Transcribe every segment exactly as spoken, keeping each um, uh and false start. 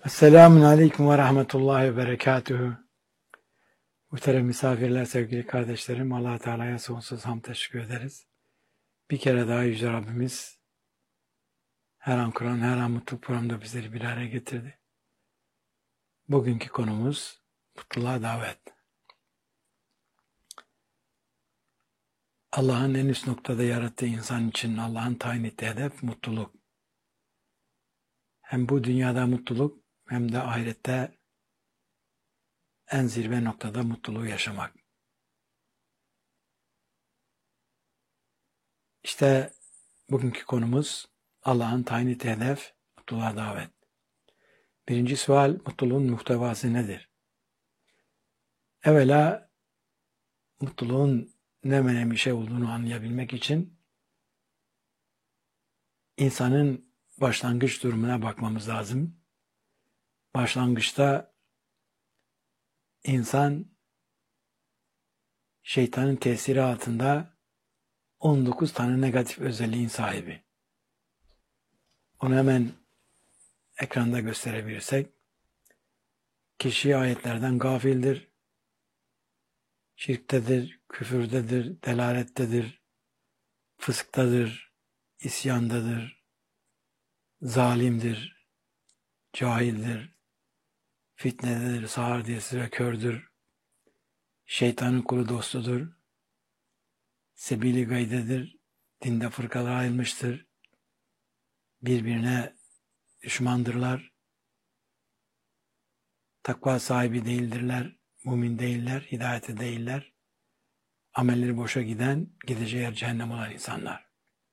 Esselamun Aleyküm ve Rahmetullahi ve Berekatühü. Muhterem misafirler, sevgili kardeşlerim, Allah Teala'ya sonsuz hamd teşekkür ederiz. Bir kere daha Yüce Rabbimiz her an Kur'an, her an mutluluk programında bizleri bir araya getirdi. Bugünkü konumuz mutluluğa davet. Allah'ın en üst noktada yarattığı insan için Allah'ın tayin ettiği hedef mutluluk. Hem bu dünyada mutluluk hem de ahirette en zirve noktada mutluluğu yaşamak. İşte bugünkü konumuz Allah'ın tayin ettiği hedef mutluluğa davet. Birinci sual, mutluluğun muhtevası nedir? Evvela mutluluğun ne önemli bir şey olduğunu anlayabilmek için insanın başlangıç durumuna bakmamız lazım. Başlangıçta insan şeytanın tesiri altında on dokuz tane negatif özelliğin sahibi. Onu hemen ekranda gösterebilirsek, kişi ayetlerden gafildir, şirktedir, küfürdedir, delalettedir, fısktadır, isyandadır, zalimdir, cahildir, fitnededir, sağır diyesi ve kördür, şeytanın kulu dostudur, sebili gaydedir, dinde fırkalara ayrılmıştır, birbirine düşmandırlar, takva sahibi değildirler, mümin değiller, hidayete değiller, amelleri boşa giden, gideceği yer cehennem olan insanlar.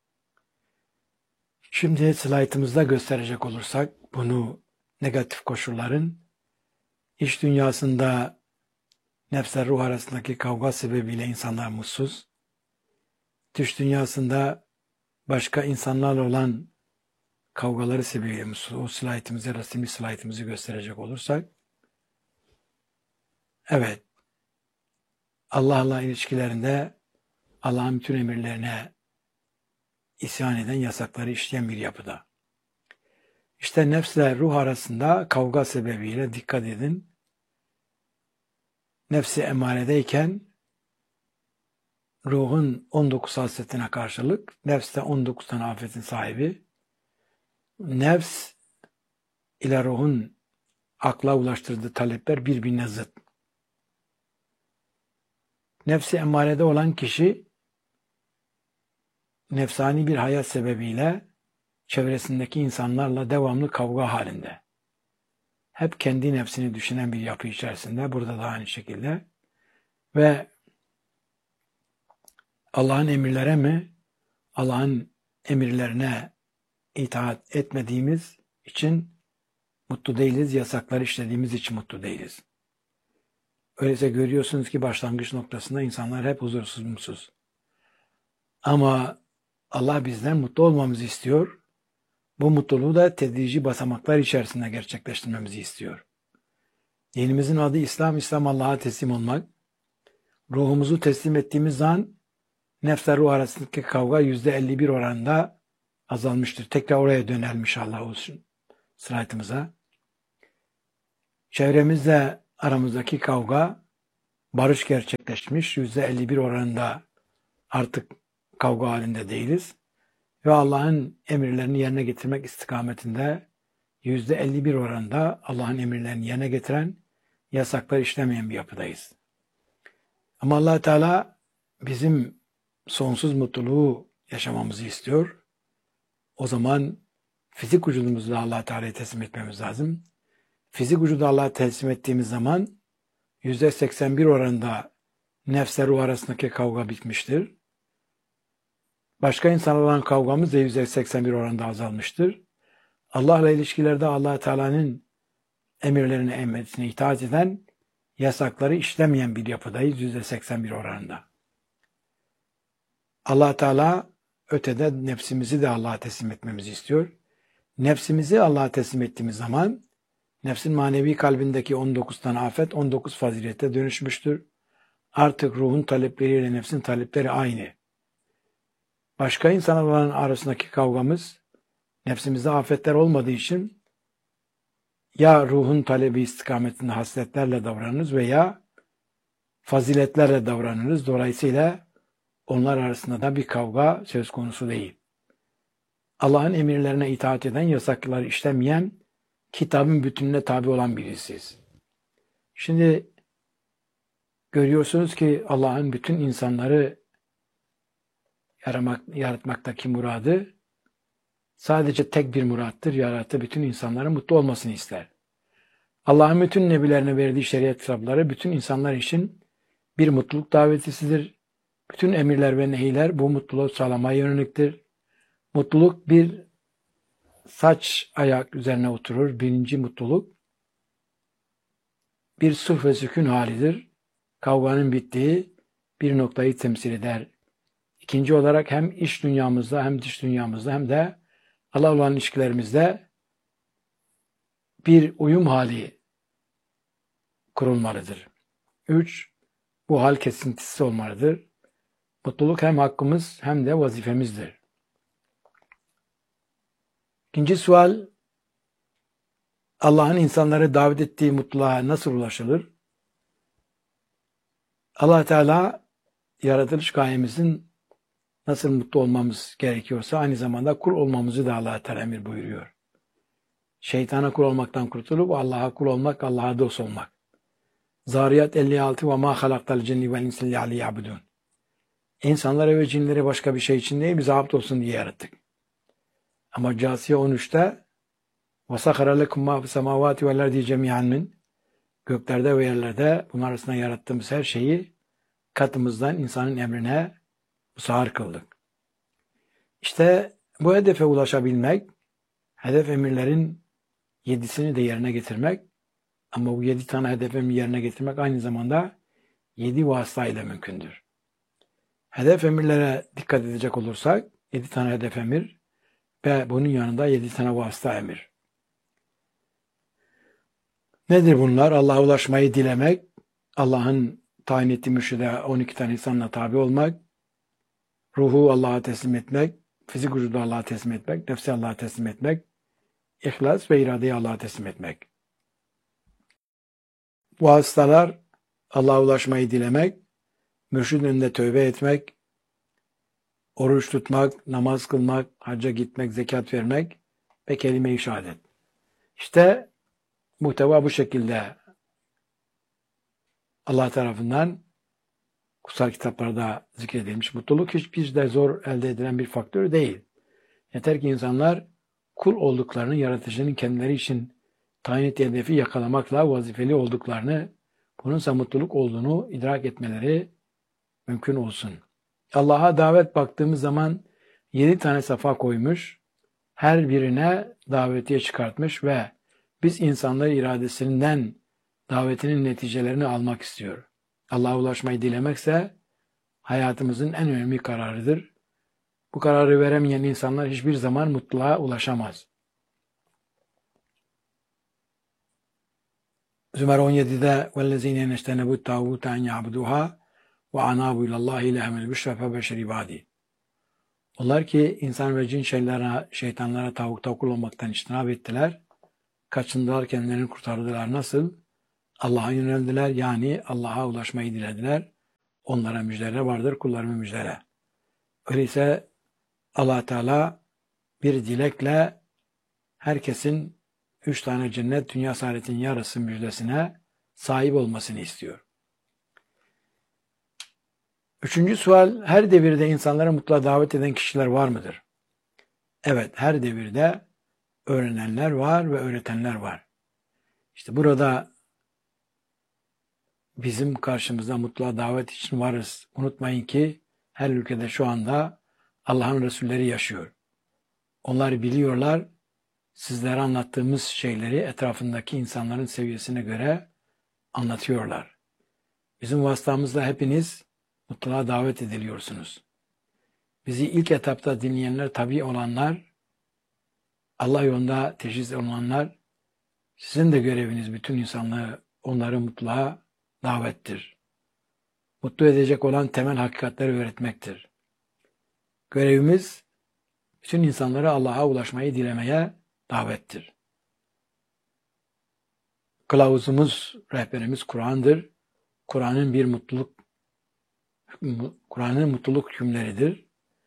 Şimdi slaytımızda gösterecek olursak bunu negatif koşulların iç dünyasında nefsle ruh arasındaki kavga sebebiyle insanlar mutsuz, dış dünyasında başka insanlarla olan kavgaları sebebiyle mutsuz. O slaytımızı, resimli slaytımızı gösterecek olursak, evet, Allah'la ilişkilerinde Allah'ın bütün emirlerine isyan eden, yasakları işleyen bir yapıda. İşte nefsle ruh arasında kavga sebebiyle dikkat edin. Nefsi emaredeyken ruhun on dokuz hasletine karşılık nefs de on dokuz tane afetin sahibi. Nefs ile ruhun akla ulaştırdığı talepler birbirine zıt. Nefsi emarede olan kişi nefsani bir hayat sebebiyle çevresindeki insanlarla devamlı kavga halinde. Hep kendi nefsini düşünen bir yapı içerisinde, burada da aynı şekilde. Ve Allah'ın emirlere mi, Allah'ın emirlerine itaat etmediğimiz için mutlu değiliz, yasakları işlediğimiz için mutlu değiliz. Öyleyse görüyorsunuz ki başlangıç noktasında insanlar hep huzursuz, mutsuz. Ama Allah bizden mutlu olmamızı istiyor. Bu mutluluğu da tedrici basamaklar içerisinde gerçekleştirmemizi istiyor. Dinimizin adı İslam, İslam Allah'a teslim olmak. Ruhumuzu teslim ettiğimiz zaman nefsle ruh arasındaki kavga yüzde elli bir oranında azalmıştır. Tekrar oraya dönelim inşallah olsun slaytımıza. Çevremizde aramızdaki kavga barış gerçekleşmiş. yüzde elli bir oranında artık kavga halinde değiliz. Ve Allah'ın emirlerini yerine getirmek istikametinde yüzde elli bir oranında Allah'ın emirlerini yerine getiren, yasakları işlemeyen bir yapıdayız. Ama Allah Teala bizim sonsuz mutluluğu yaşamamızı istiyor. O zaman fizik vücudumuzu da Allah Teala'ya teslim etmemiz lazım. Fizik vücudu Allah'a teslim ettiğimiz zaman yüzde seksen bir oranında nefsle ruh arasındaki kavga bitmiştir. Başka insanlarla olan kavgamız da yüzde seksen bir oranında azalmıştır. Allah'la ilişkilerde Allah Teala'nın emirlerine, emretine itaat eden, yasakları işlemeyen bir yapıdayız yüzde seksen bir oranında. Allah Teala ötede nefsimizi de Allah'a teslim etmemizi istiyor. Nefsimizi Allah'a teslim ettiğimiz zaman nefsin manevi kalbindeki on dokuz tane afet on dokuz fazilete dönüşmüştür. Artık ruhun talepleriyle nefsin talepleri aynı. Başka insanların arasındaki kavgamız nefsimizde afetler olmadığı için ya ruhun talebi istikametinde hasletlerle davranırız veya faziletlerle davranırız. Dolayısıyla onlar arasında da bir kavga söz konusu değil. Allah'ın emirlerine itaat eden, yasakları işlemeyen, kitabın bütününe tabi olan birisiyiz. Şimdi görüyorsunuz ki Allah'ın bütün insanları yaramak, yaratmaktaki muradı sadece tek bir murattır. Yarattığı bütün insanların mutlu olmasını ister. Allah'ın bütün nebilerine verdiği şeriat kitapları bütün insanlar için bir mutluluk davetisidir. Bütün emirler ve nehirler bu mutluluğu sağlamaya yöneliktir. Mutluluk bir saç ayak üzerine oturur. Birinci mutluluk bir sulh ve sükun halidir. Kavganın bittiği bir noktayı temsil eder. İkinci olarak hem iç dünyamızda hem dış dünyamızda hem de Allah olan ilişkilerimizde bir uyum hali kurulmalıdır. Üç, bu hal kesintisiz olmalıdır. Mutluluk hem hakkımız hem de vazifemizdir. İkinci sual, Allah'ın insanları davet ettiği mutluluğa nasıl ulaşılır? Allah Teala yaratılış gayemizin nasıl mutlu olmamız gerekiyorsa aynı zamanda kul olmamızı da Allah Teala emir buyuruyor. Şeytana kul olmaktan kurtulup Allah'a kul olmak, Allah'a dost olmak. Zariyat elli altı ve ma halaktal cenni vel insi li ya'budun. İnsanları ve cinleri başka bir şey için değil, bize abd olsun diye yarattık. Ama Câsiye on üçte وَسَخَرَ لَكُمْ مَا فِي السَّمَاوَاتِ وَالْاَرْضِ جَمِيعًا min göklerde ve yerlerde bunlar arasında yarattığımız her şeyi katımızdan insanın emrine musahhar kıldık. İşte bu hedefe ulaşabilmek, hedef emirlerin yedisini de yerine getirmek, ama bu yedi tane hedef emri yerine getirmek aynı zamanda yedi vasıtayla mümkündür. Hedef emirlere dikkat edecek olursak, yedi tane hedef emir ve bunun yanında yedi tane vasıta emir. Nedir bunlar? Allah'a ulaşmayı dilemek, Allah'ın tayin ettiği mürşide on iki tane insanla tabi olmak, ruhu Allah'a teslim etmek, fizik vücudu Allah'a teslim etmek, nefsi Allah'a teslim etmek, ihlas ve iradeyi Allah'a teslim etmek. Bu vasıtalar Allah'a ulaşmayı dilemek, mürşidin önünde tövbe etmek, oruç tutmak, namaz kılmak, hacca gitmek, zekat vermek ve kelime-i şehadet. İşte muhteva bu şekilde Allah tarafından kutsal kitaplarda zikredilmiş. Mutluluk hiçbir de zor elde edilen bir faktör değil. Yeter ki insanlar kul olduklarını, yaratıcının kendileri için tayin ettiği hedefi yakalamakla vazifeli olduklarını, bununsa mutluluk olduğunu idrak etmeleri mümkün olsun. Allah'a davet baktığımız zaman yedi tane safa koymuş, her birine davetiye çıkartmış ve biz insanların iradesinden davetinin neticelerini almak istiyor. Allah'a ulaşmayı dilemekse hayatımızın en önemli kararıdır. Bu kararı veremeyen insanlar hiçbir zaman mutluluğa ulaşamaz. Zümer on yedide وَالَّذ۪ينَ نَشْتَنَبُوا التَّاغُوتَ اَنْ يَعْبُدُوهَا وَعَنَابُوا اِلَى اللّٰهِ لَهَمَ الْبُشْرَ فَبَشَرِ عِبَادِي. Onlar ki insan ve cin şeylerine, şeytanlara, tavukta kul olmaktan içtinab ettiler. Kaçındılar, kendilerini kurtardılar. Nasıl? Allah'a yöneldiler, yani Allah'a ulaşmayı dilediler. Onlara müjdeler vardır, kullarıma müjdele. Öyleyse Allah Teala bir dilekle herkesin üç tane cennet, dünya saadetinin yarısı müjdesine sahip olmasını istiyor. Üçüncü sual, her devirde insanlara mutluluğa davet eden kişiler var mıdır? Evet, her devirde öğrenenler var ve öğretenler var. İşte burada bizim karşımızda mutluluğa davet için varız. Unutmayın ki her ülkede şu anda Allah'ın Resulleri yaşıyor. Onlar biliyorlar, sizlere anlattığımız şeyleri etrafındaki insanların seviyesine göre anlatıyorlar. Bizim vasıtamızla hepiniz mutluluğa davet ediliyorsunuz. Bizi ilk etapta dinleyenler, tabi olanlar, Allah yolunda teşhis olanlar, sizin de göreviniz bütün insanlığı, onları mutluluğa davettir. Mutlu edecek olan temel hakikatleri öğretmektir. Görevimiz bütün insanları Allah'a ulaşmayı dilemeye davettir. kılavuzumuz, rehberimiz Kur'an'dır. Kur'an'ın bir mutluluk, Kur'an'ın mutluluk hükümleridir.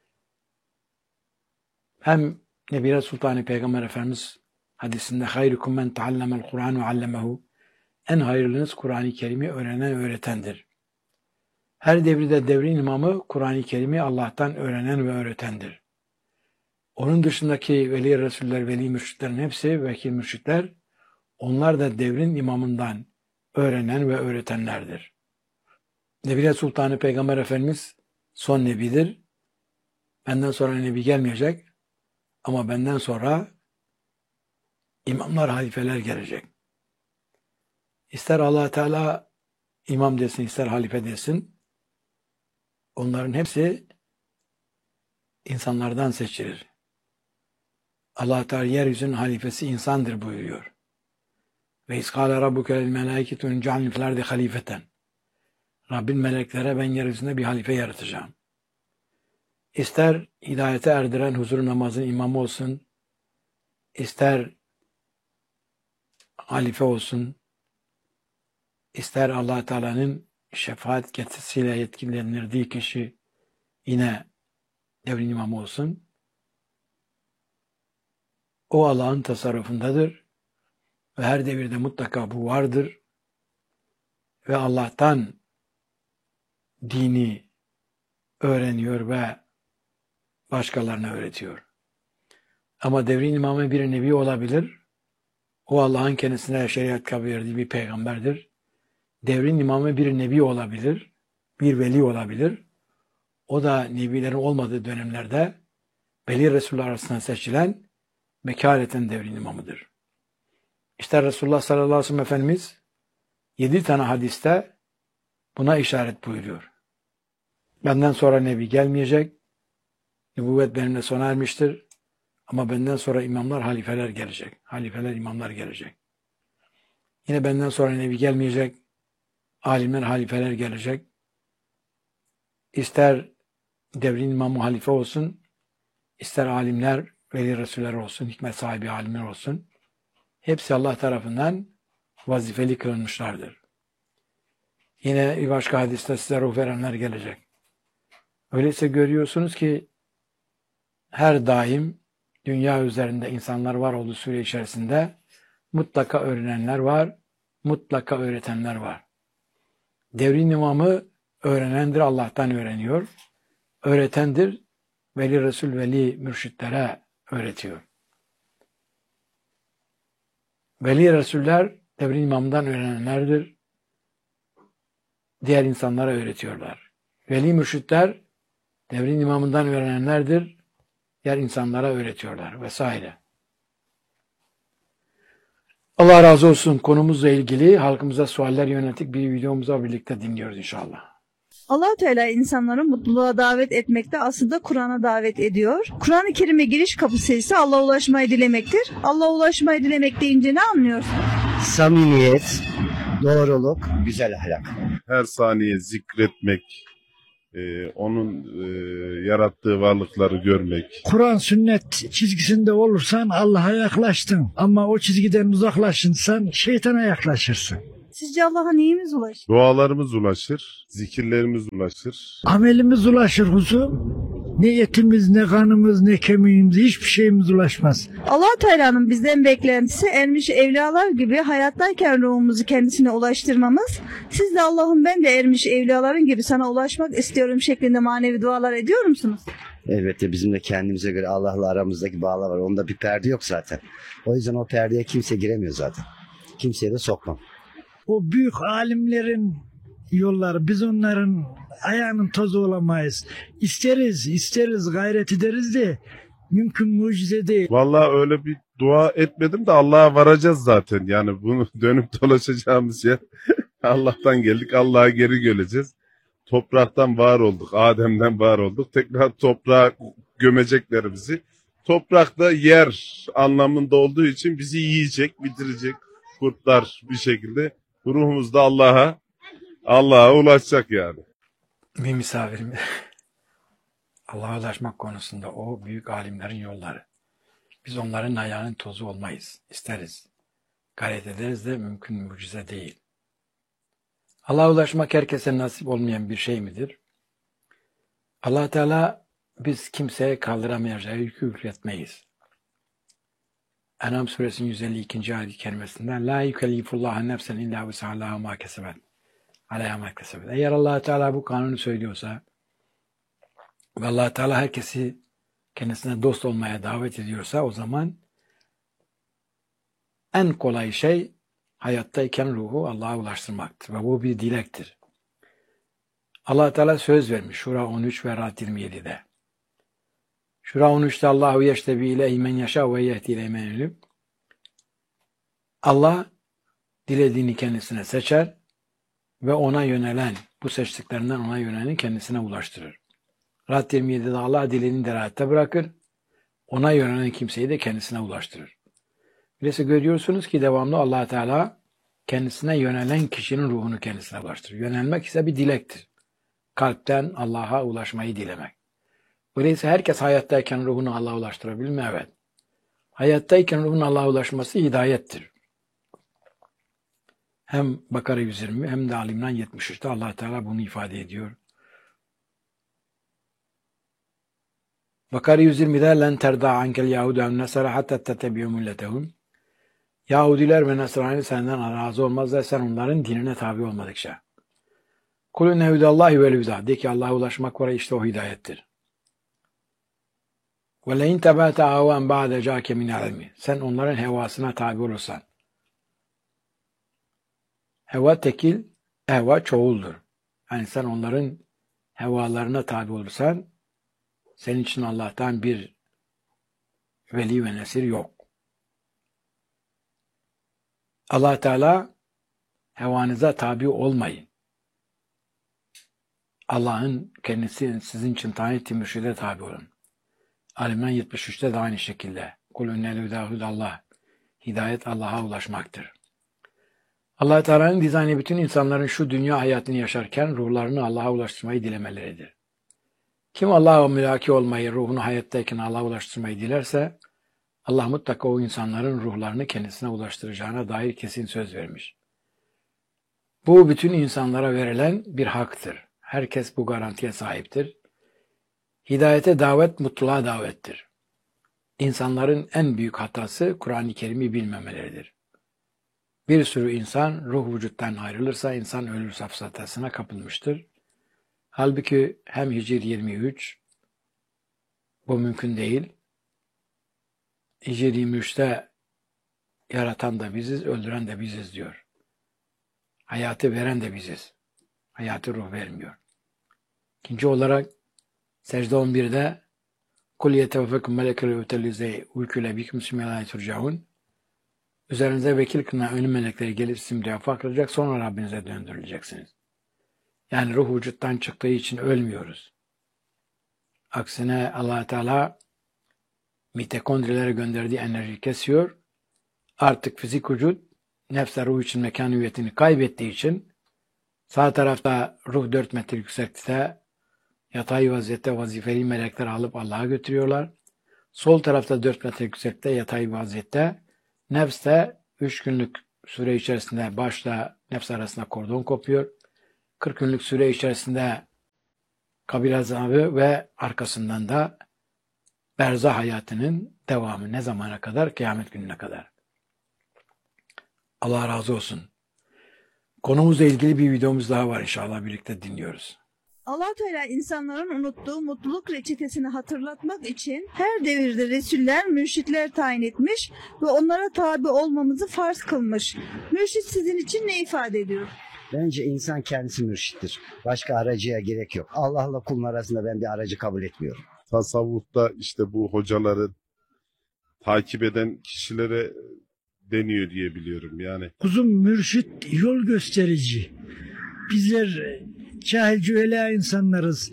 Hem Nebi Sultan Peygamber Efendimiz hadisinde hayrukum men taallemel Kur'an ve allemehu, en hayırlınız Kur'an-ı Kerim'i öğrenen öğretendir. Her devirde devrin imamı Kur'an-ı Kerim'i Allah'tan öğrenen ve öğretendir. Onun dışındaki veli resuller, veli mürşitlerin hepsi vekil mürşitler, onlar da devrin imamından öğrenen ve öğretenlerdir. Nebi Sultanı Peygamber Efendimiz son nebidir. Benden sonra nebi gelmeyecek ama benden sonra imamlar, halifeler gelecek. İster Allah Teala imam desin, ister halife desin, onların hepsi insanlardan seçilir. Allah Teala yeryüzünün halifesi insandır buyuruyor. Ve iskâle rabbuke lil melâiketu enc'alni fil ardi halifeten. Rabbin meleklere ben yeryüzünde bir halife yaratacağım. İster hidayete erdiren huzur namazın imamı olsun, ister halife olsun, ister Allah Teala'nın şefaat yetkisiyle yetkilendirdiği kişi yine devrin imamı olsun, o Allah'ın tasarrufundadır ve her devirde mutlaka bu vardır ve Allah'tan dini öğreniyor ve başkalarına öğretiyor. Ama devrin imamı bir nebi olabilir. O Allah'ın kendisine şeriat kabul verdiği bir peygamberdir. Devrin imamı bir nebi olabilir, bir veli olabilir. O da nebilerin olmadığı dönemlerde veli Resulullah arasından seçilen mekaleten devrin imamıdır. İşte Resulullah sallallahu aleyhi ve sellem Efendimiz yedi tane hadiste buna işaret buyuruyor. Benden sonra nebi gelmeyecek, nübüvvet benimle sona ermiştir ama benden sonra imamlar, halifeler gelecek. Halifeler, imamlar gelecek. Yine benden sonra nebi gelmeyecek, alimler, halifeler gelecek. İster devrin imamı halife olsun, ister alimler, veli resuller olsun, hikmet sahibi alimler olsun. Hepsi Allah tarafından vazifeli kılınmışlardır. Yine bir başka hadiste size ruh verenler gelecek. Öyleyse görüyorsunuz ki her daim dünya üzerinde insanlar var olduğu süre içerisinde mutlaka öğrenenler var, mutlaka öğretenler var. Devrin imamı öğrenendir, Allah'tan öğreniyor. Öğretendir, veli resul, veli mürşitlere öğretiyor. Veli resuller devrin imamından öğrenenlerdir. Diğer insanlara öğretiyorlar. Veli mürşitler devrin imamından öğrenenlerdir. Diğer insanlara öğretiyorlar vesaire. Allah razı olsun. Konumuzla ilgili halkımıza sualler yönelik bir videomuza birlikte dinliyoruz inşallah. Allah-u Teala insanları mutluluğa davet etmekte, aslında Kur'an'a davet ediyor. Kur'an-ı Kerim'e giriş kapısı ise Allah'a ulaşmayı dilemektir. Allah'a ulaşmayı dilemek deyince ne anlıyorsun? Samimiyet, doğruluk, güzel ahlak. Her saniye zikretmek, e, onun e, yarattığı varlıkları görmek. Kur'an sünnet çizgisinde olursan Allah'a yaklaştın. Ama o çizgiden uzaklaşırsan şeytana yaklaşırsın. Sizce Allah'a neyimiz ulaşır? Dualarımız ulaşır, zikirlerimiz ulaşır. Amelimiz ulaşır huzum. Ne etimiz, ne kanımız, ne kemiğimiz, hiçbir şeyimiz ulaşmaz. Allah-u Teala'nın bizden beklentisi ermiş evliyalar gibi hayattayken ruhumuzu kendisine ulaştırmamız. Siz de Allah'ım ben de ermiş evliyaların gibi sana ulaşmak istiyorum şeklinde manevi dualar ediyor musunuz? Elbette bizim de kendimize göre Allah'la aramızdaki bağlar var. Onda bir perde yok zaten. O yüzden o perdeye kimse giremiyor zaten. Kimseye de sokmam. O büyük alimlerin yolları, biz onların ayağının tozu olamayız. İsteriz, isteriz, gayret ederiz de mümkün mucize değil. Vallahi öyle bir dua etmedim de Allah'a varacağız zaten. Yani bunu dönüp dolaşacağımız yer Allah'tan geldik, Allah'a geri geleceğiz. Topraktan var olduk, Adem'den var olduk. Tekrar toprağa gömecekler bizi. Toprak da yer anlamında olduğu için bizi yiyecek, bitirecek kurtlar bir şekilde. Ruhumuz da Allah'a, Allah'a ulaşacak yani. Bir misafirim Allah'a ulaşmak konusunda o büyük alimlerin yolları. Biz onların ayağının tozu olmayız, isteriz. gayret ederiz de mümkün mucize değil. Allah'a ulaşmak herkese nasip olmayan bir şey midir? Allah Teala biz kimseye kaldıramayacağı yükü yükletmeyiz. En'am suresinin yüz elli ikinci ayet-i kerimesinden La yükellifullahu nefsen illa vus'aha ma kesebet. Aleyha ma kesebet. Eğer Allah Teala bu kanunu söylüyorsa ve Allah Teala herkesi kendisine dost olmaya davet ediyorsa o zaman en kolay şey hayattayken ruhu Allah'a ulaştırmaktır. Ve bu bir dilektir. Allah Teala söz vermiş Şura on üç ve Ra'd yirmi yedi'de. Şura on üç'te Allahu yeştebi ileyhi men yaşa ve yehdi ileyhi men yunib. Allah dilediğini kendisine seçer ve ona yönelen, bu seçtiklerinden ona yöneleni kendisine ulaştırır. Ra'd yirmi yedi'de Allah dilediğini derayette bırakır, ona yönelen kimseyi de kendisine ulaştırır. Öyleyse görüyorsunuz ki devamlı Allah Teala kendisine yönelen kişinin ruhunu kendisine ulaştırır. Yönelmek ise bir dilektir. Kalpten Allah'a ulaşmayı dilemek. Öyleyse herkes hayattayken ruhunu Allah'a ulaştırabilir mi? Evet. Hayattayken ruhun Allah'a ulaşması hidayettir. Hem Bakara yüz yirmi hem de Ali İmran yetmiş üç'te Allah Teala bunu ifade ediyor. Bakara yüz yirmi'de len terda ankel yahudu en nesara hatta tettebi'u milletehum. Yahudiler ve Nasrani senden razı olmazlar sen onların dinine tabi olmadıkça. Kulü nehudallahi vel huda. De ki Allah'a ulaşmak var işte o hidayettir. Ve lein tebate aven ba'de ca'ke min ilmi. Sen onların hevasına tabi olursan. Heva tekil, heva çoğuldur. Yani sen onların hevalarına tabi olursan senin için Allah'tan bir veli ve nesir yok. Allah Teala hevanıza tabi olmayın. Allah'ın kendisi sizin için tayin ettiği mürşide tabi olun. Ali İmran yetmiş üç'te de aynı şekilde. Kul innel huda Allah. Hidayet Allah'a ulaşmaktır. Allah Teala'nın dizaynı bütün insanların şu dünya hayatını yaşarken ruhlarını Allah'a ulaştırmayı dilemeleridir. Kim Allah'a mülaki olmayı, ruhunu hayattayken Allah'a ulaştırmayı dilerse Allah mutlaka o insanların ruhlarını kendisine ulaştıracağına dair kesin söz vermiş. Bu bütün insanlara verilen bir haktır. Herkes bu garantiye sahiptir. Hidayete davet mutluluğa davettir. İnsanların en büyük hatası Kur'an-ı Kerim'i bilmemeleridir. Bir sürü insan ruh vücuttan ayrılırsa insan ölür safsatasına kapılmıştır. Halbuki hem Hicr yirmi üç bu mümkün değil. Hicr yirmi üç'te yaratan da biziz, öldüren de biziz diyor. Hayatı veren de biziz. Hayatı ruh vermiyor. İkinci olarak secde on bir'de kul yeteveffekum melekul mevtellezî uykule bikum sümelâ turcaun. Üzerinize vekil kılınan ölüm melekleri gelip sizi müdafaa kılacak, sonra Rabbinize döndürüleceksiniz. Yani ruh vücuttan çıktığı için ölmüyoruz. Aksine Allah Teala mitokondrilere gönderdiği enerjiyi kesiyor. Artık fizik vücut nefsle ruh için mekan hüviyetini kaybettiği için sağ tarafta ruh dört metre yükseklikte yatay vaziyette vazifeli melekler alıp Allah'a götürüyorlar. Sol tarafta dört metre yüksekte yatay vaziyette nefs de üç günlük süre içerisinde başla nefs arasında kordon kopuyor. kırk günlük süre içerisinde kabir azabı ve arkasından da berzah hayatının devamı ne zamana kadar? Kıyamet gününe kadar. Allah razı olsun. Konumuzla ilgili bir videomuz daha var inşallah birlikte dinliyoruz. Allah Teala insanların unuttuğu mutluluk reçetesini hatırlatmak için her devirde resuller, mürşitler tayin etmiş ve onlara tabi olmamızı farz kılmış. Mürşit sizin için ne ifade ediyor? Bence insan kendisi mürşittir. Başka aracıya gerek yok. Allah'la kulun arasında ben bir aracı kabul etmiyorum. Tasavvufta işte bu hocaları takip eden kişilere deniyor diye biliyorum yani. Kuzum mürşit yol gösterici. Bizler cahil cühela insanlarız.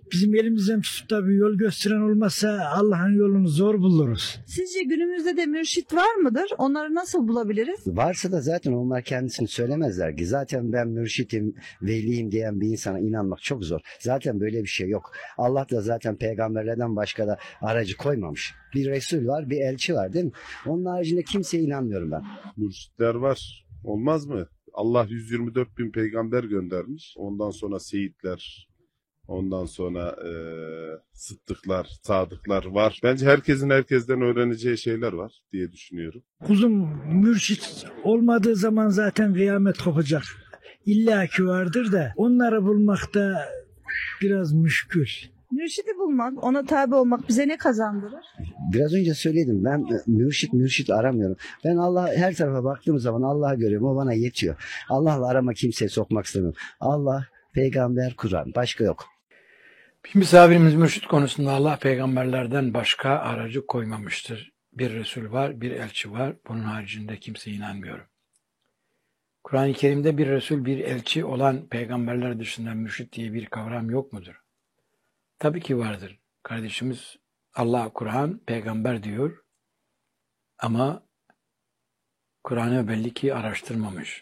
bizim elimizden tutup da bir yol gösteren olmazsa Allah'ın yolunu zor buluruz. Sizce günümüzde de mürşit var mıdır? Onları nasıl bulabiliriz? Varsa da zaten onlar kendisini söylemezler ki. Zaten ben mürşitim, veliyim diyen bir insana inanmak çok zor. Zaten böyle bir şey yok. Allah da zaten peygamberlerden başka da aracı koymamış. Bir Resul var, bir elçi var değil mi? Onun haricinde kimseye inanmıyorum ben. Mürşitler var. Olmaz mı? Allah yüz yirmi dört bin peygamber göndermiş. Ondan sonra seyitler, ondan sonra e, sıddıklar, sadıklar var. Bence herkesin herkesten öğreneceği şeyler var diye düşünüyorum. Kuzum, mürşit olmadığı zaman zaten kıyamet kopacak. İlla ki vardır da onları bulmak da biraz müşkül. Mürşidi bulmak, ona tabi olmak bize ne kazandırır? Biraz önce söyledim, ben e, mürşit mürşit aramıyorum. Ben Allah, her tarafa baktığım zaman Allah'ı görüyorum, o bana yetiyor. Allah'la arama kimseye sokmak istemiyorum. Allah, peygamber, Kur'an, başka yok. Bir misafirimiz mürşit konusunda Allah peygamberlerden başka aracı koymamıştır. Bir Resul var, bir elçi var. Bunun haricinde kimseye inanmıyorum. Kur'an-ı Kerim'de bir Resul, bir elçi olan peygamberler dışında mürşit diye bir kavram yok mudur? Tabii ki vardır. Kardeşimiz Allah, Kur'an, peygamber diyor ama Kur'an'ı belli ki araştırmamış.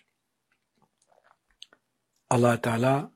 Allah Teala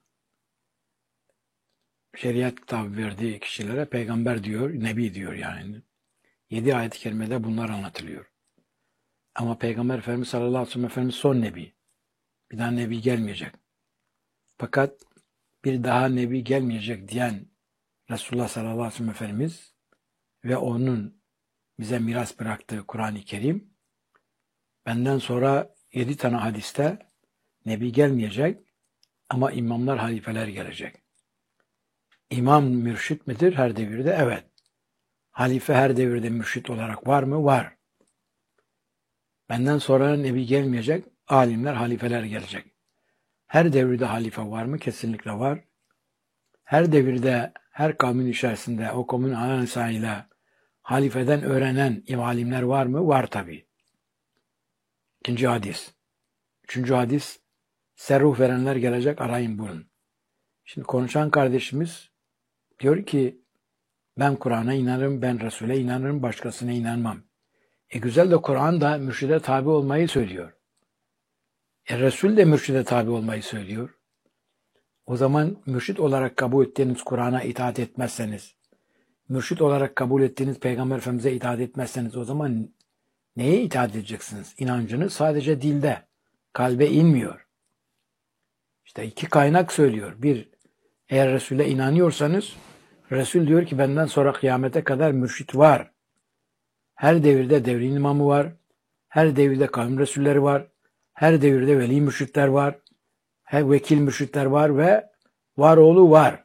şeriat kitabı verdiği kişilere peygamber diyor, nebi diyor yani. Yedi ayet-i kerimede bunlar anlatılıyor. Ama Peygamber Efendimiz sallallahu aleyhi ve sellem Efendimiz son nebi. Bir daha nebi gelmeyecek. Fakat bir daha nebi gelmeyecek diyen Resulullah sallallahu aleyhi ve sellem Efendimiz ve onun bize miras bıraktığı Kur'an-ı Kerim, benden sonra yedi tane hadiste nebi gelmeyecek ama imamlar, halifeler gelecek. İmam mürşit midir her devirde? Evet. Halife her devirde mürşit olarak var mı? Var. Benden sonra nebi gelmeyecek, alimler, halifeler gelecek. Her devirde halife var mı? Kesinlikle var. Her devirde, her kavmin içerisinde o kavmin ana lisanıyla halifeden öğrenen alimler var mı? Var tabii. İkinci hadis. Üçüncü hadis, serruh verenler gelecek, arayın bulun. Şimdi konuşan kardeşimiz diyor ki, ben Kur'an'a inanırım, ben Resul'e inanırım, başkasına inanmam. E güzel de Kur'an da mürşide tabi olmayı söylüyor. E Resul de mürşide tabi olmayı söylüyor. O zaman mürşit olarak kabul ettiğiniz Kur'an'a itaat etmezseniz, mürşit olarak kabul ettiğiniz Peygamber Efendimiz'e itaat etmezseniz o zaman neye itaat edeceksiniz? İnancınız sadece dilde, kalbe inmiyor. İşte iki kaynak söylüyor. Bir, eğer Resul'e inanıyorsanız, Resul diyor ki benden sonra kıyamete kadar mürşit var. Her devirde devrin imamı var. Her devirde kavim Resulleri var. Her devirde veli mürşitler var. Her vekil mürşitler var ve var oğlu var.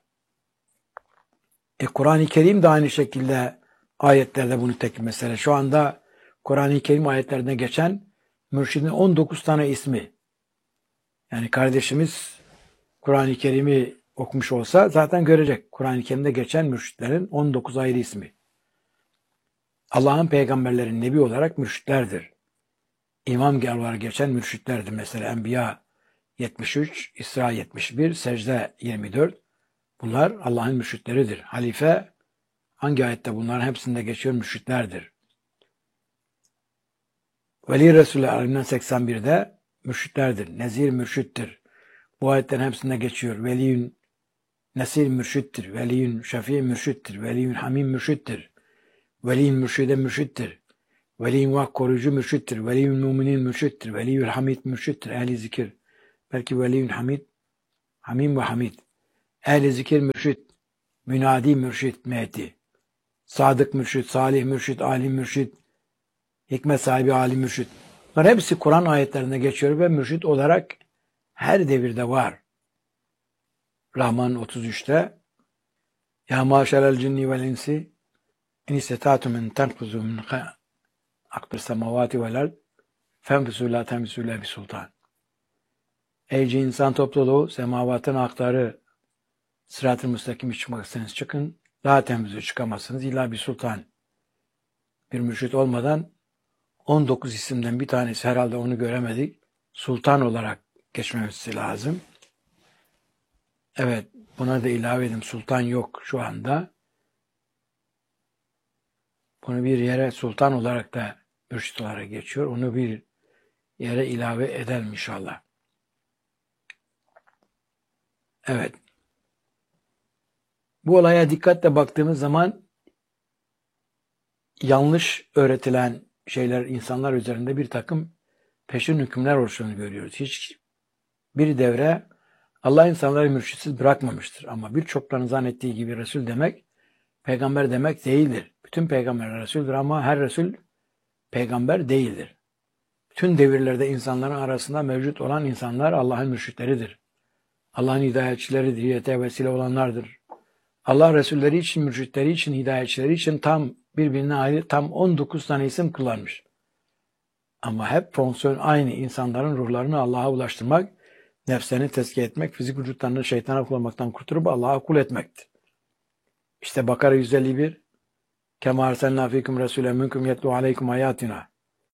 E Kur'an-ı Kerim de aynı şekilde ayetlerde bunu tek mesele. Şu anda Kur'an-ı Kerim ayetlerinde geçen mürşidin on dokuz tane ismi. Yani kardeşimiz Kur'an-ı Kerim'i okumuş olsa zaten görecek. Kur'an-ı Kerim'de geçen mürşitlerin on dokuz ayrı ismi. Allah'ın peygamberlerin nebi olarak mürşitlerdir. İmam olarak geçen mürşitlerdir. Mesela Enbiya yetmiş üç, İsra yetmiş bir, Secde yirmi dört. Bunlar Allah'ın mürşitleridir. Halife hangi ayette bunların hepsinde geçiyor mürşitlerdir. Veli Resulü Alim'den seksen birde mürşitlerdir. Nezir mürşittir. Bu ayetlerin hepsinde geçiyor. Veliyün Nesir mürşittir. Veliyün Şefii mürşittir. Veliyün Hamim mürşittir. Veliyün Mürşide mürşittir. Veliyün Vak koruyucu mürşittir. Veliyün Müminin mürşittir. Veliyün Hamid mürşittir. Ehli zikir. Belki Veliyün Hamid, Hamim ve Hamid. Ehli zikir mürşit. Münadi mürşit Mehdi. Sadık mürşit, salih mürşit, alim mürşit. Hikmet sahibi alim mürşit. Bunlar hepsi Kur'an ayetlerinde geçiyor ve mürşit olarak her devirde var. Rahman otuz üçte Ya maşerel cinni vel insi in istata'tum en tenfuzu min akbir semavati vel ard fenfuzu la temfuzu illa bi sultan. Ey insan topluluğu, semavatın aktarı sırat-ı müstakim çıkmak isterseniz çıkın. La temfuzu çıkamazsınız illa bir sultan. Bir mürşit olmadan on dokuz isimden bir tanesi herhalde onu göremedik. Sultan olarak geçmemesi lazım. Evet, Buna da ilave edeyim. Sultan yok şu anda. Bunu bir yere sultan olarak da mürşit olarak geçiyor. Onu bir yere ilave edelim inşallah. Evet. Bu olaya dikkatle baktığımız zaman yanlış öğretilen şeyler insanlar üzerinde bir takım peşin hükümler oluştuğunu görüyoruz. Hiç bir devre Allah insanları mürşitsiz bırakmamıştır. Ama birçoklarının zannettiği gibi Resul demek, peygamber demek değildir. Bütün peygamberler Resul'dür ama her Resul peygamber değildir. Bütün devirlerde insanların arasında mevcut olan insanlar Allah'ın mürşitleridir. Allah'ın hidayetçileridir, hidayete vesile olanlardır. Allah Resulleri için, mürşitleri için, hidayetçileri için tam birbirine ayrı tam on dokuz tane isim kullanmış. Ama hep fonksiyon aynı. İnsanların ruhlarını Allah'a ulaştırmak, nefslerini tezkiye etmek, fizik vücutlarını şeytana kullanmaktan kurtulup Allah'a kul etmektir. İşte Bakara yüz elli bir Kema arsalna fikum resulen minkum yetlu aleykum ayatina.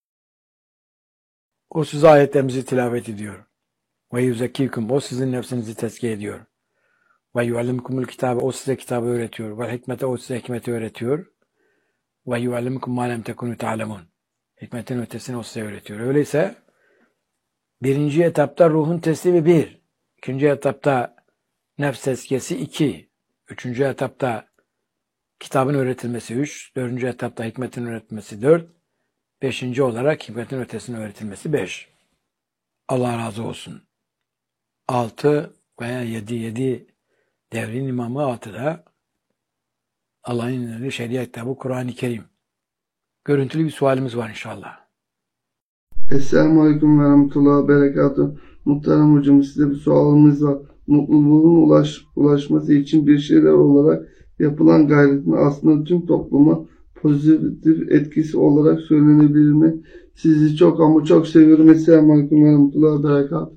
O size ayetlerimizi tilavet ediyor. Ve yuzekkikum. O sizin nefsinizi tezkiye ediyor. Ve yuallimkumul kitabe. O size kitabı öğretiyor. Ve hikmete. O size hikmeti öğretiyor. Ve yuallimkum ma lem tekunu ta'lemun. Hikmetin ötesini o size öğretiyor. Öyleyse birinci etapta ruhun teslimi bir. İkinci etapta nefs tezkiyesi iki. Üçüncü etapta kitabın öğretilmesi üç. Dördüncü etapta hikmetin öğretilmesi dört. Beşinci olarak hikmetin ötesinin öğretilmesi beş. Allah razı olsun. Altı veya yedi, yedi devrin imamı altıda Allah'ın indirdiği şeriat kitabı Kur'an-ı Kerim. Görüntülü bir sualimiz var inşallah. Esselamu Aleyküm ve Rahmetullah ve Berekatuhu. Muhterem hocam, size bir sualımız var. Mutluluğun ulaş, ulaşması için bir şeyler olarak yapılan gayretin aslında tüm topluma pozitif etkisi olarak söylenebilir mi? Sizi çok ama çok seviyorum. Esselamu Aleyküm ve Rahmetullah ve Berekatuhu.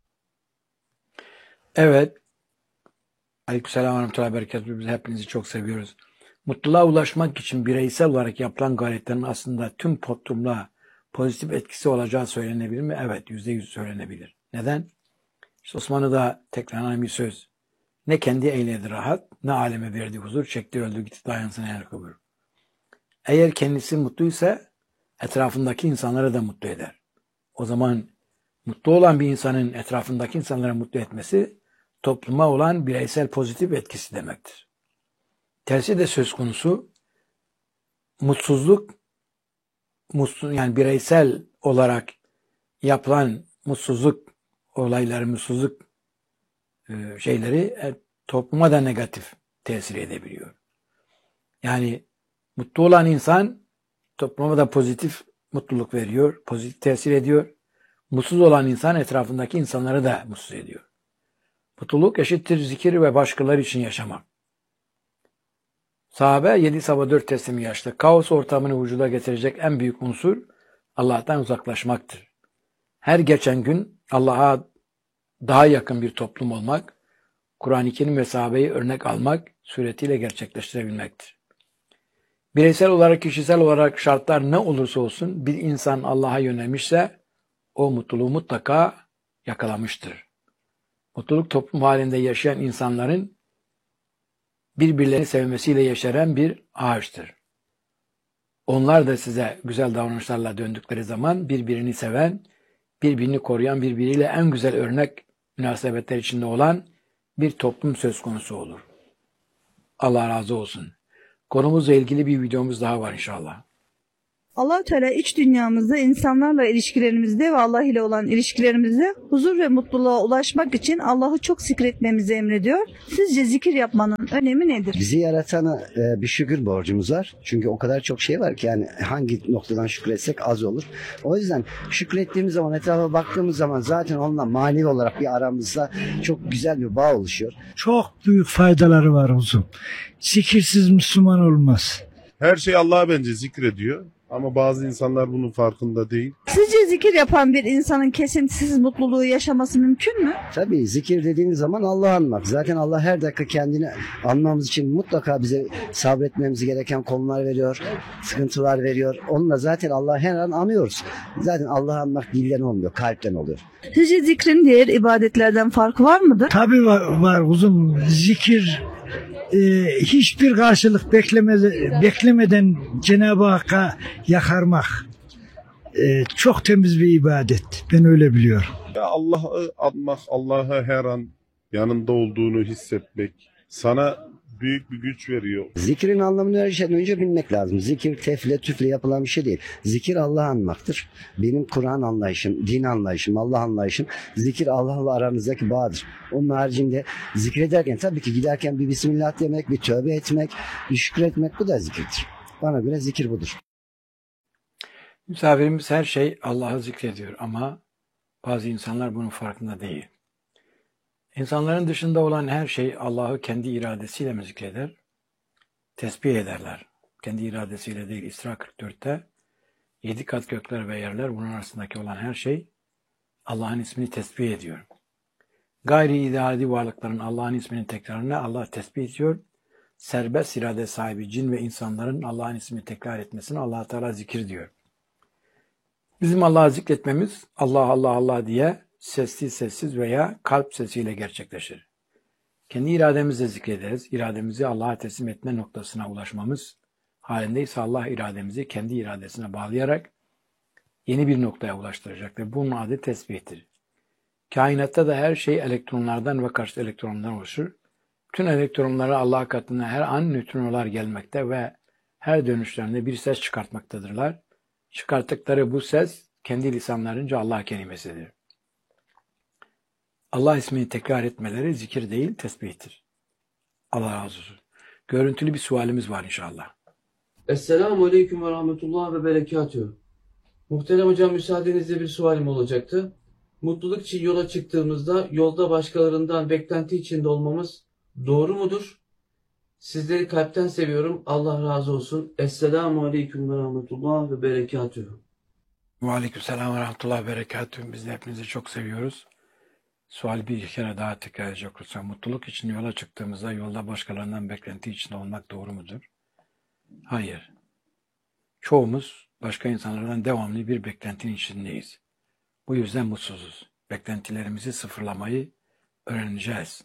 Evet. Aleykümselam ve Rahmetullah ve Berekatuhu. Biz hepinizi çok seviyoruz. Mutluluğa ulaşmak için bireysel olarak yapılan gayretlerin aslında tüm toplumla pozitif etkisi olacağı söylenebilir mi? Evet, yüzde yüz söylenebilir. Neden? İşte Osmanlı'da tekrarlanan bir söz. Ne kendi eyledi rahat, ne aleme verdi huzur, çekti öldü gitti dayansın el kubur. Eğer kendisi mutluysa etrafındaki insanları da mutlu eder. O zaman mutlu olan bir insanın etrafındaki insanları mutlu etmesi topluma olan bireysel pozitif etkisi demektir. Tersi de söz konusu. Mutsuzluk, mutsuz, yani bireysel olarak yapılan mutsuzluk olayları, mutsuzluk e, şeyleri e, topluma da negatif tesir edebiliyor. Yani mutlu olan insan topluma da pozitif mutluluk veriyor, pozitif tesir ediyor. Mutsuz olan insan etrafındaki insanları da mutsuz ediyor. Mutluluk eşittir zikir ve başkaları için yaşamak. Sahabe yedi sabah dört teslimi yaşlı. Kaos ortamını vücuda getirecek en büyük unsur Allah'tan uzaklaşmaktır. Her geçen gün Allah'a daha yakın bir toplum olmak, Kur'an-ı Kerim ve sahabeyi örnek almak suretiyle gerçekleştirebilmektir. Bireysel olarak, kişisel olarak şartlar ne olursa olsun bir insan Allah'a yönelmişse o mutluluğu mutlaka yakalamıştır. Mutluluk toplum halinde yaşayan insanların birbirlerini sevmesiyle yeşeren bir ağaçtır. Onlar da size güzel davranışlarla döndükleri zaman birbirini seven, birbirini koruyan, birbiriyle en güzel örnek münasebetler içinde olan bir toplum söz konusu olur. Allah razı olsun. Konumuzla ilgili bir videomuz daha var inşallah. Allah-u Teala iç dünyamızda insanlarla ilişkilerimizde ve Allah ile olan ilişkilerimizde huzur ve mutluluğa ulaşmak için Allah'ı çok zikretmemizi emrediyor. Sizce zikir yapmanın önemi nedir? Bizi yaratana e, bir şükür borcumuz var. Çünkü o kadar çok şey var ki yani hangi noktadan şükretsek az olur. O yüzden şükrettiğimiz zaman, etrafa baktığımız zaman zaten onunla manevi olarak bir aramızda çok güzel bir bağ oluşuyor. Çok büyük faydaları var huzum. Zikirsiz Müslüman olmaz. Her şey Allah'a bence zikrediyor. Ama bazı insanlar bunun farkında değil. Sizce zikir yapan bir insanın kesintisiz mutluluğu yaşaması mümkün mü? Tabii zikir dediğimiz zaman Allah'ı anmak. Zaten Allah her dakika kendini anmamız için mutlaka bize sabretmemiz gereken konular veriyor, sıkıntılar veriyor. Onunla zaten Allah'ı her an anıyoruz. Zaten Allah'ı anmak dilden olmuyor, kalpten oluyor. Sizce zikrin diğer ibadetlerden farkı var mıdır? Tabii var, var uzun zikir e, hiçbir karşılık beklemede, beklemeden Cenab-ı Hakk'a yakarmak e, çok temiz bir ibadet. Ben öyle biliyorum. Ya Allah'ı anmak, Allah'ı her an yanında olduğunu hissetmek sana büyük bir güç veriyor. Zikrin anlamını her şeyden önce bilmek lazım. Zikir tefle tüfle yapılan bir şey değil. Zikir Allah'ı anmaktır. Benim Kur'an anlayışım, din anlayışım, Allah anlayışım, zikir Allah'la aranızdaki bağdır. Onun haricinde zikrederken tabii ki giderken bir Bismillah demek, bir tövbe etmek, bir şükretmek, bu da zikirdir. Bana göre zikir budur. Misafirimiz her şey Allah'ı zikrediyor ama bazı insanlar bunun farkında değil. İnsanların dışında olan her şey Allah'ı kendi iradesiyle mi zikreder? Tesbih ederler. Kendi iradesiyle değil. İsra kırk dörtte yedi kat gökler ve yerler, bunun arasındaki olan her şey Allah'ın ismini tesbih ediyor. Gayri iradi varlıkların Allah'ın isminin tekrarına Allah tesbih ediyor. Serbest irade sahibi cin ve insanların Allah'ın ismini tekrar etmesine Allah Teala zikir diyor. Bizim Allah'ı zikretmemiz Allah Allah Allah diye sessiz sessiz veya kalp sesiyle gerçekleşir. Kendi irademizle zikrederiz. İrademizi Allah'a teslim etme noktasına ulaşmamız halindeyse Allah irademizi kendi iradesine bağlayarak yeni bir noktaya ulaştıracaktır. Bunun adı tesbihtir. Kainatta da her şey elektronlardan ve karşıt elektronlardan oluşur. Bütün elektronlara Allah katına her an nötronlar gelmekte ve her dönüşlerinde bir ses çıkartmaktadırlar. Çıkarttıkları bu ses kendi lisanlarınca Allah kelimesidir. Allah ismini tekrar etmeleri zikir değil, tesbihtir. Allah razı olsun. Görüntülü bir sualimiz var inşallah. Esselamu Aleyküm ve Rahmetullah ve Berekatühü. Muhterem hocam, müsaadenizle bir sualim olacaktı. Mutluluk için yola çıktığımızda yolda başkalarından beklenti içinde olmamız doğru mudur? Sizleri kalpten seviyorum. Allah razı olsun. Esselamu Aleyküm ve Rahmetullah ve Berekatühü. Ve aleykümselam ve rahmetullah ve berekatühü. Biz de hepinizi çok seviyoruz. Sual bir kere daha tekrar edecek olursa, mutluluk için yola çıktığımızda yolda başkalarından beklenti içinde olmak doğru mudur? Hayır. Çoğumuz başka insanlardan devamlı bir beklentinin içindeyiz. Bu yüzden mutsuzuz. Beklentilerimizi sıfırlamayı öğreneceğiz.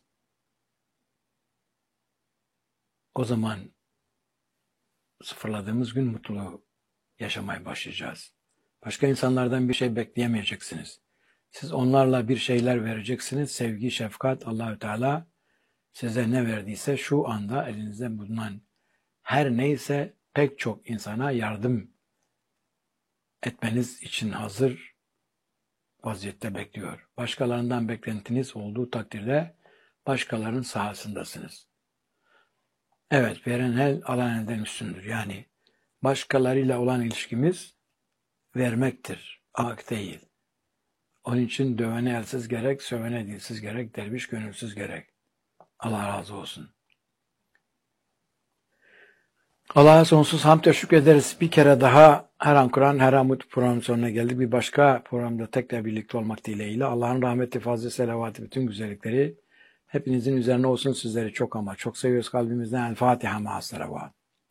O zaman sıfırladığımız gün mutluluğu yaşamaya başlayacağız. Başka insanlardan bir şey bekleyemeyeceksiniz. Siz onlarla bir şeyler vereceksiniz. Sevgi, şefkat, Allahü Teala size ne verdiyse şu anda elinizde bulunan her neyse pek çok insana yardım etmeniz için hazır vaziyette bekliyor. Başkalarından beklentiniz olduğu takdirde başkalarının sahasındasınız. Evet, veren el alan elden üstündür. Yani başkalarıyla olan ilişkimiz vermektir, hak değil. Onun için dövene elsiz gerek, sövene dilsiz gerek, derviş gönülsüz gerek. Allah razı olsun. Allah'a sonsuz hamd ve şükrederiz. Bir kere daha her an Kur'an, her an mutlu programın sonuna geldik. Bir başka programda tekrar birlikte olmak dileğiyle. Allah'ın rahmeti, fazla selavatı, bütün güzellikleri hepinizin üzerine olsun. Sizleri çok ama çok seviyoruz kalbimizden. El Fatiha ma'as salavat.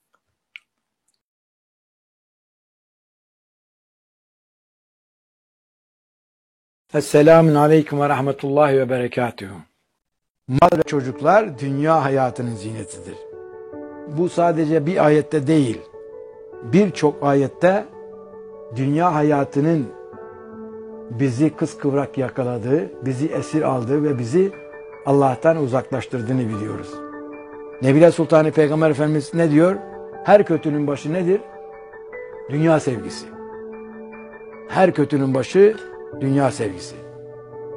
Esselamun aleyküm ve rahmetullahi ve berekatühü. Mal ve çocuklar dünya hayatının zinetidir. Bu sadece bir ayette değil, birçok ayette dünya hayatının bizi kıskıvrak yakaladığı, bizi esir aldığı ve bizi Allah'tan uzaklaştırdığını biliyoruz. Nebile Sultanı Peygamber Efendimiz ne diyor? Her kötünün başı nedir? Dünya sevgisi. Her kötünün başı dünya sevgisi.